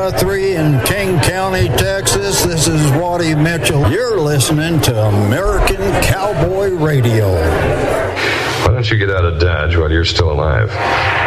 Guthrie in King County, Texas. This is Waddy Mitchell. You're listening to American Cowboy Radio. Why don't you get out of Dodge while you're still alive?